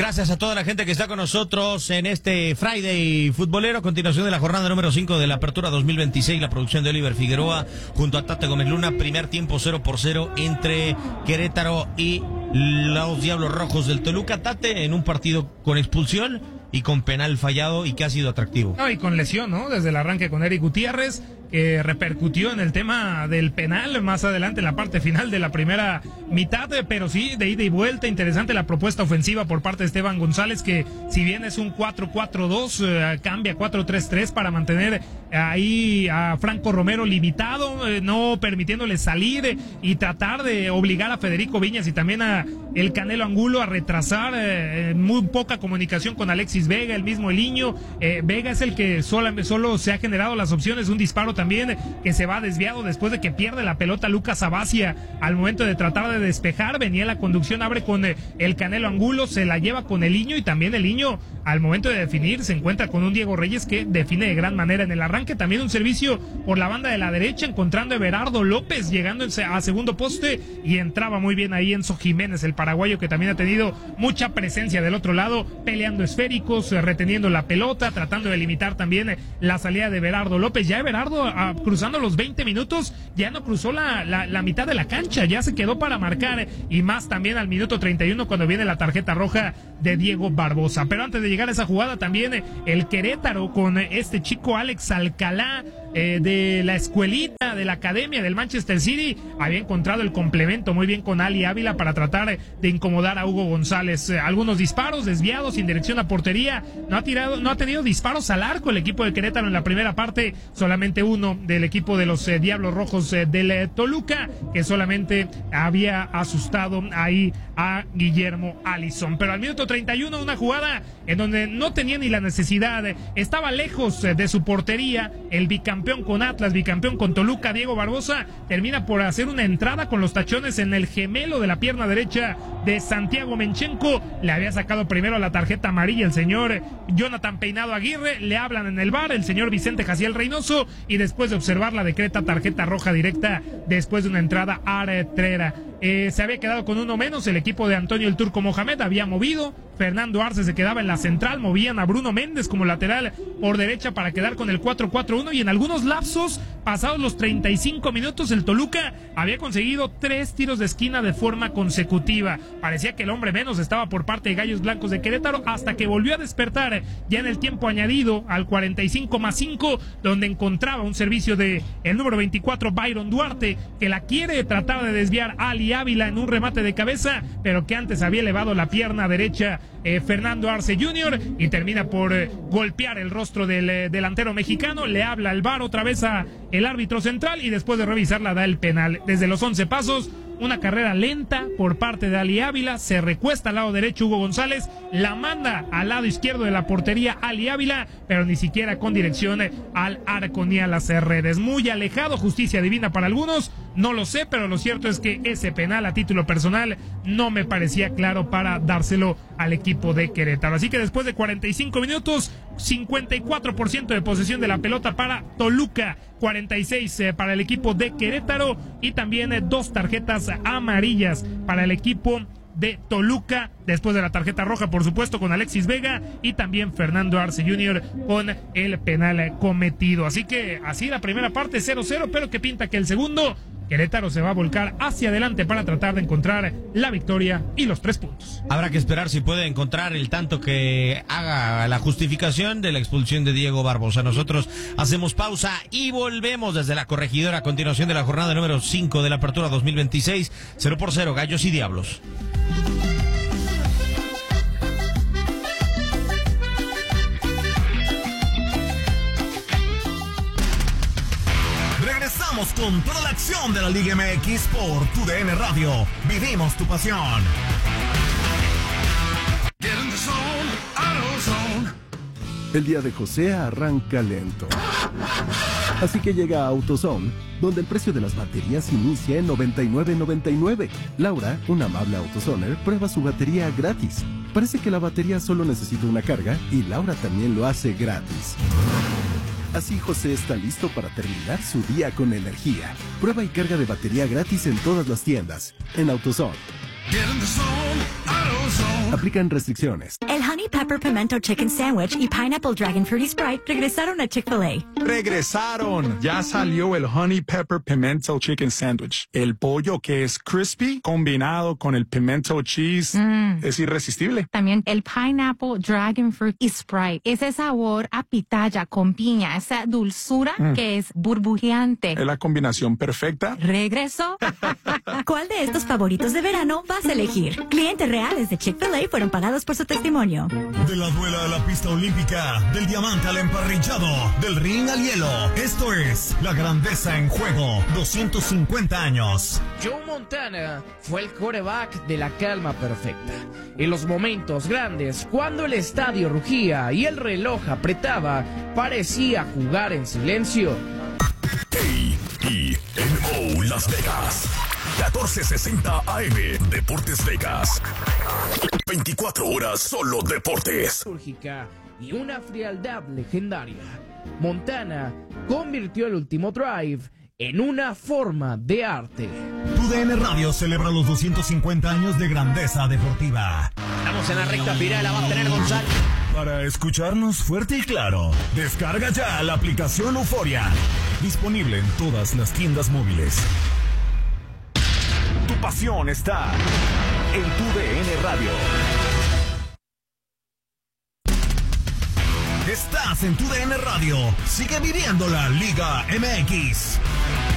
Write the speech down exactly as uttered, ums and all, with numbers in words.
Gracias a toda la gente que está con nosotros en este Friday futbolero, a continuación de la jornada número cinco de la Apertura dos mil veintiséis, la producción de Oliver Figueroa junto a Tate Gómez Luna, primer tiempo cero por cero entre Querétaro y los Diablos Rojos del Toluca. Tate, en un partido con expulsión y con penal fallado y que ha sido atractivo. No, y con lesión, ¿no? Desde el arranque con Eric Gutiérrez, que repercutió en el tema del penal más adelante en la parte final de la primera mitad, pero sí, de ida y vuelta. Interesante la propuesta ofensiva por parte de Esteban González, que si bien es un cuatro cuatro dos, eh, cambia cuatro tres tres para mantener ahí a Franco Romero limitado, eh, no permitiéndole salir eh, y tratar de obligar a Federico Viñas y también a el Canelo Angulo a retrasar. Eh, muy poca comunicación con Alexis Vega, el mismo Eliño. eh, Vega es el que solo, solo se ha generado las opciones, un disparo también que se va desviado después de que pierde la pelota Lucas Abacia al momento de tratar de despejar. Venía la conducción, abre con el Canelo Angulo, se la lleva con Eliño y también Eliño al momento de definir se encuentra con un Diego Reyes que define de gran manera en el arranque. También un servicio por la banda de la derecha, encontrando a Everardo López llegando a segundo poste y entraba muy bien ahí Enzo Jiménez, el paraguayo, que también ha tenido mucha presencia del otro lado, peleando esféricos, reteniendo la pelota, tratando de limitar también la salida de Everardo López. Ya Everardo, a, cruzando los veinte minutos, ya no cruzó la, la, la mitad de la cancha, ya se quedó para marcar, y más también al minuto treinta y uno cuando viene la tarjeta roja de Diego Barbosa. Pero antes de llegar a esa jugada también el Querétaro con este chico Alex Alcalá, eh, de la escuelita, de la academia del Manchester City, había encontrado el complemento muy bien con Ali Ávila para tratar de incomodar a Hugo González. Eh, algunos disparos desviados sin dirección a portería, no ha tirado, no ha tenido disparos al arco el equipo de Querétaro en la primera parte, solamente uno del equipo de los eh, Diablos Rojos eh, del eh, Toluca, que solamente había asustado ahí a Guillermo Alisson. Pero al minuto treinta y uno, una jugada en donde no tenía ni la necesidad, estaba lejos de su portería, el bicampeón con Atlas, bicampeón con Toluca, Diego Barbosa, termina por hacer una entrada con los tachones en el gemelo de la pierna derecha de Santiago Menchenko. Le había sacado primero la tarjeta amarilla el señor Jonathan Peinado Aguirre, le hablan en el V A R el señor Vicente Jaciel Reynoso, y después de observarla decreta tarjeta roja directa después de una entrada artrera. Eh, se había quedado con uno menos el equipo de Antonio el Turco Mohamed, había movido, Fernando Arce se quedaba en la central, movían a Bruno Méndez como lateral por derecha para quedar con el cuatro cuatro uno, y en algunos lapsos, pasados los treinta y cinco minutos, el Toluca había conseguido tres tiros de esquina de forma consecutiva. Parecía que el hombre menos estaba por parte de Gallos Blancos de Querétaro, hasta que volvió a despertar ya en el tiempo añadido al cuarenta y cinco más cinco, donde encontraba un servicio de el número veinticuatro, Byron Duarte, que la quiere tratar de desviar Ali Ávila en un remate de cabeza, pero que antes había elevado la pierna derecha eh, Fernando Arce junior y termina por eh, golpear el rostro del eh, delantero mexicano. Le habla el V A R otra vez a el árbitro central y después de revisarla da el penal. Desde los once pasos, una carrera lenta por parte de Ali Ávila, se recuesta al lado derecho Hugo González, la manda al lado izquierdo de la portería Ali Ávila, pero ni siquiera con dirección al arco ni a las redes. Muy alejado, justicia divina para algunos, no lo sé, pero lo cierto es que ese penal a título personal no me parecía claro para dárselo al equipo de Querétaro. Así que después de cuarenta y cinco minutos, cincuenta y cuatro por ciento de posesión de la pelota para Toluca, cuarenta y seis eh, para el equipo de Querétaro, y también eh, dos tarjetas amarillas para el equipo de Toluca, después de la tarjeta roja, por supuesto, con Alexis Vega y también Fernando Arce junior con el penal cometido. Así que así la primera parte cero cero, pero que pinta que el segundo Querétaro se va a volcar hacia adelante para tratar de encontrar la victoria y los tres puntos. Habrá que esperar si puede encontrar el tanto que haga la justificación de la expulsión de Diego Barbosa. Nosotros hacemos pausa y volvemos desde la corregidora a continuación de la jornada número cinco de la Apertura dos mil veintiséis. cero por cero, Gallos y Diablos. Regresamos con toda la acción de la Liga M X por tu D N Radio. Vivimos tu pasión. El día de José arranca lento. Así que llega a AutoZone, donde el precio de las baterías inicia en noventa y nueve noventa y nueve. Laura, una amable AutoZoner, prueba su batería gratis. Parece que la batería solo necesita una carga y Laura también lo hace gratis. Así José está listo para terminar su día con energía. Prueba y carga de batería gratis en todas las tiendas. En AutoZone. Aplican restricciones. El Honey Pepper Pimento Chicken Sandwich y Pineapple Dragon Fruity Sprite regresaron a Chick-fil-A. ¡Regresaron! Ya salió el Honey Pepper Pimento Chicken Sandwich. El pollo que es crispy combinado con el pimento cheese mm. es irresistible. También el Pineapple Dragon Fruit y Sprite. Ese sabor a pitaya con piña, esa dulzura mm. que es burbujeante. Es la combinación perfecta. ¿Regresó? ¿Cuál de estos favoritos de verano vas a elegir? Clientes reales de Chick-fil-A fueron pagados por su testimonio. De la duela a la pista olímpica, del diamante al emparrillado, del ring al hielo. Esto es La Grandeza en Juego, doscientos cincuenta años. Joe Montana fue el quarterback de la calma perfecta. En los momentos grandes, cuando el estadio rugía y el reloj apretaba, parecía jugar en silencio. A E N O Las Vegas, catorce sesenta A M, Deportes Vegas. veinticuatro horas solo deportes. Y una frialdad legendaria. Montana convirtió el último drive en una forma de arte. Tu D N Radio celebra los doscientos cincuenta años de grandeza deportiva. Estamos en la recta final, la va a tener Gonzalo. Para escucharnos fuerte y claro, descarga ya la aplicación Euforia. Disponible en todas las tiendas móviles. Tu pasión está en tu D N Radio. Estás en tu D N Radio. Sigue viviendo la Liga M X.